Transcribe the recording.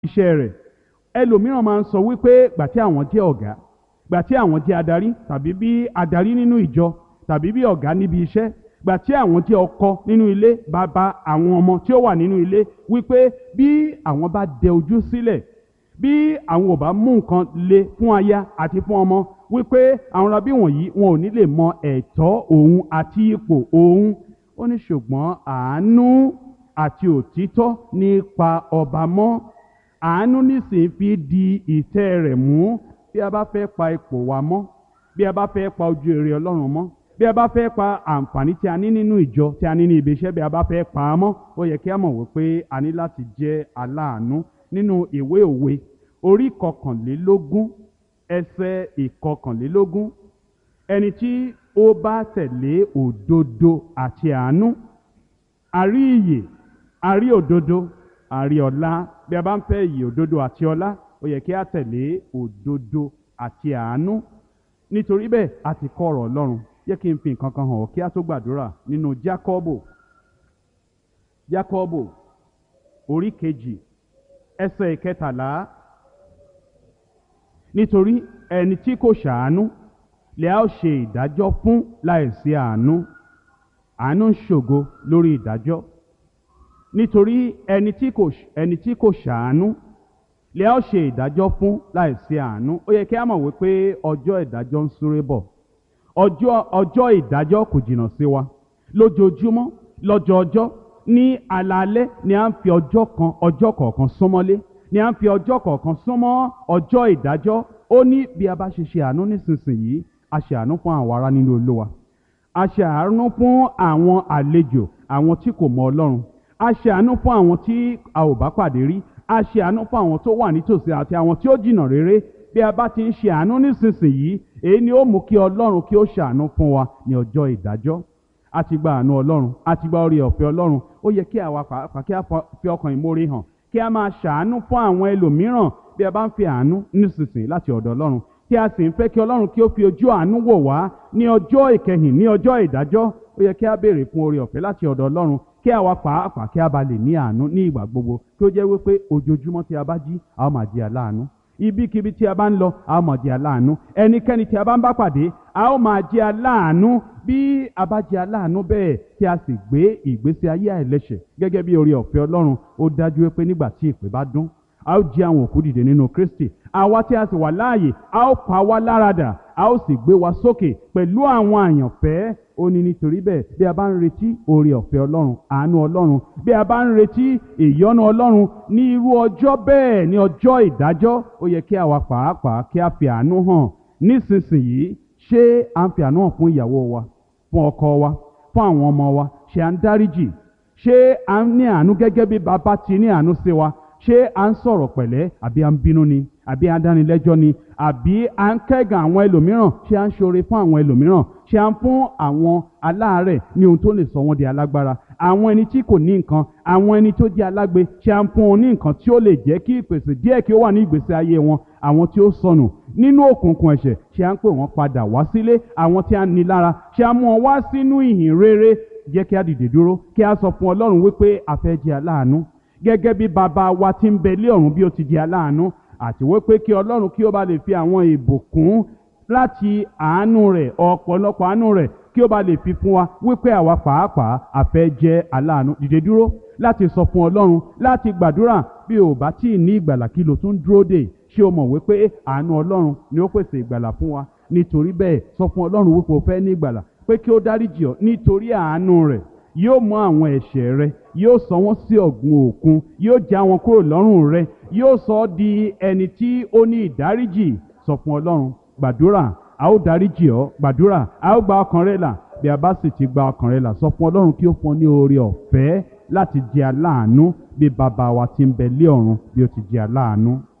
iṣẹ́ rẹ̀. Ẹlòmíràn máa ń sọ wípé gbà tí àwọn jẹ́ ọ̀gá, gbà tí àwọn jẹ́ adarí, tàbí bí adarí nínú ìjọ, tàbí bí ọ̀gá níbi iṣẹ́, gbà tí àwọn jẹ́ ọkọ nínú ilé, bàbá àwọn ọmọ tí ó wà nínú ilé, wípé bí àwọn bá dẹ ojú sílẹ̀, bí àwọn ò bá mú nǹkan le fún aya àti fún ọmọ, wípé àwọn rabí wọ̀nyí wọn ò ní lè mọ ẹ̀tọ́ òun àti ipò òun. Ó ní ṣùgbọ́n àánú àti òtítọ́ nípa ọba mọ́. Àánú nísìnyí fi di ìtẹ́ rẹ̀ mú. Bí a bá fẹ́ pa ipò wa mọ́, bí a bá fẹ́ pa ojú rere Ọlọ́run mọ́, bí a bá fẹ́ pa àǹfààní tí a ní nínú ìjọ, tí a ní ní ibi iṣẹ́, bí a bá fẹ́ pa á mọ́, ó yẹ kí a mọ̀ wípé a ní láti jẹ́ aláàánú. Nínú ìwé òwe orí 21 ẹsẹ̀ 21, ẹni tí ó bá tẹ̀lé òdodo àti àánú, a rí ìyè, a rí òdodo, a rí ọlá. Bí a bá ń fẹ́ ìyè, òdodo àti ọlá, ó yẹ kí a tẹ̀lé òdodo àti àánú. Nítorí bẹ́ẹ̀ a ti kọ́ ọ̀rọ̀ Ọlọ́run. Jẹ́ kí n fi nǹkan kan hàn ọ́ kí a tó gbàdúrà nínú Jákọ́bù orí 2 ẹsẹ̀ 13. Nítorí ẹni tí kò ṣàánú lè a ó ṣe ìdájọ́ fún láìsí àánú. Àánú ń ṣògo lórí ìdájọ́. Nítorí ẹni tí kò ṣàánú lè a ó ṣe ìdájọ́ fún láìsí àánú. Ó yẹ kí a mọ̀ wípé ọjọ́ ìdájọ́ ń súré bọ̀. Ọjọ́ ìdájọ́ kò jìnnà sí wa. Lójoojúmọ́, lọ́jọọjọ́, ní alaalẹ́ ni a ń fi ọjọ́ kọ̀ọ̀kan súnmọ́lé, ni a ń fi ọjọ́ kọ̀ọ̀kan súnmọ́ ọjọ́ ìdájọ́. Ó ní bí a bá ṣe àánú nísinsìnyí, a ṣe àánú fún àwọn ará nínú Olúwa, a ṣe àánú fún àwọn àlejò, àwọn tí kò mọ Ọlọ́run, a ṣe àánú fún àwọn tí a ò bá pàdé rí, a ṣe àánú fún àwọn tó wà nítòsí àti àwọn tí ó jìnnà réré. Bí a bá ti ń ṣe àánú nísinsìnyí, èyí ni ó mú kí Ọlọ́run kí ó ṣàánú fún wa ní ọjọ́ ìdájọ́. A ti gba àánú Ọlọ́run, a ti gba oore ọ̀fẹ́ Ọlọ́run. Ó yẹ kí àwa pàápàá kí a fi ọkàn ìmoore hàn, kí a máa ṣàánú fún àwọn ẹlòmíràn. Bí a bá ń fi àánú nísinsìnyí láti ọ̀dọ̀ Ọlọ́run, tí a sì ń fẹ́ kí Ọlọ́run kí ó fi ojú àánú wò wá ní ọjọ́ ìkẹyìn, ní ọjọ́ ìdájọ́, ó yẹ kí a béèrè fún oore ọ̀fẹ́ láti ọ̀dọ̀ Ọlọ́run, kí àwa pàápàá kí a bá lè ní àánú ní ìgbà gbogbo, kí ó jẹ́ wípé ojoojúmọ́ tí a bá jí, a ó máa jẹ́ aláàánú. Ibikíbi tí a bá ń lọ, a ó máa jẹ́ aláàánú. Ẹnikẹ́ni tí a bá ń bá pàdé, a ó máa jẹ́ aláàánú. Bí a bá jẹ́ aláàánú bẹ́ẹ̀ tí a sì gbé ìgbésí ayé àìlẹ́ṣẹ̀ gẹ́gẹ́ bí oore ọ̀fẹ́ Ọlọ́run, ó dájú wípé nígbà tí ìpè bá dún, a ó jí àwọn òkú dìde nínú Kristi. Àwa tí a sì wà láàyè, a ó pa wá láradà, a ó sì gbé wa sókè pẹ̀lú àwọn àyànfẹ́. Ó ní nítorí bẹ́ẹ̀, bí a bá ń retí oore ọ̀fẹ́ Ọlọ́run, àánú Ọlọ́run, bí a bá ń retí ìyọ́nú Ọlọ́run ní irú ọjọ́ bẹ́ẹ̀, ní ọjọ́ ìdájọ́, ó yẹ kí àwa pàápàá kí a fi àánú hàn. Nísinsìnyí, ṣé à ń fi àánú hàn fún ìyàwó wa, fún ọkọ wa, fún àwọn ọmọ wa? Ṣé à ń dáríjì? Ṣé à ń ní àánú gẹ́gẹ́ bí bàbá ti ní àánú sí wa? Ṣé à ń sọ̀rọ̀ pẹ̀lẹ́, àbí à ń bínú ni, àbí à ń dánilẹ́jọ́ ni, àbí à ń kẹ́gàn àwọn ẹlòmíràn? Ṣé à ń ṣoore fún àwọn ẹlòmíràn? Ṣé à ń fún àwọn aláàárẹ̀ ní ohun tó lè sọ wọ́n di alágbára? Àwọn ẹni tí kò ní nǹkan, àwọn ẹni tó jẹ́ alágbe, ṣé à ń fún wọn ní nǹkan tí ó lè jẹ́ kí ìpèsè díẹ̀ kí ó wà ní ìgbésí ayé wọn? Àwọn tí ó sọnù nínú òkùnkùn ẹ̀ṣẹ̀, ṣé à ń pè wọ́n padà wá sílé? Àwọn tí a ní lára, ṣé à ń mú wọn wá sínú ìhìn rere? Jẹ́ kí a dìde dúró, kí a sọ fún Ọlọ́run wípé a fẹ́ jẹ́ aláàánú gẹ́gẹ́ bí bàbá wa tí ń bẹ lé ọ̀run bí ó ti jẹ́ aláàánú, àti wípé kí Ọlọ́run kí ó bá lè fi àwọn ìbùkún láti àánú rẹ̀, ọ̀pọ̀lọpọ̀ àánú rẹ̀, kí ó bá lè fi fún wa, wípé àwa pàápàá a fẹ́ jẹ́ aláàánú. Dìde dúró láti sọ fún Ọlọ́run, láti gbàdúrà. Bí o bá tí ì ní ìgbàlà, kí ló tún dúró dè? Ṣé o mọ̀ wípé àánú Ọlọ́run ni ó pèsè ìgbàlà fún wa? Nítorí bẹ́ẹ̀, sọ fún Ọlọ́run wípé o fẹ́ ní ìgbàlà, pé kí ó dáríjì ọ́. Nítorí àánú rẹ̀ yóò mú àwọn ẹ̀ṣẹ̀ rẹ, yóò sọ wọ́n sí ọ̀gbun òkun, yóò já wọn kúrò lọ́rùn rẹ, yóò sọ ọ́ di ẹni tí ó ní ìdáríjì. Sọ fún Ọlọ́run, gbàdúrà, a ó dáríjì ọ́. Gbàdúrà, a ó gba ọkàn rẹ là. Bí a bá sì ti gba ọkàn rẹ là, sọ fún Ọlọ́run kí ó fún ọ ní oore ọ̀fẹ́ láti jẹ́ aláàánú bí bàbá wa tí ń bẹ lé ọ̀run bí ó ti jẹ́ aláàánú.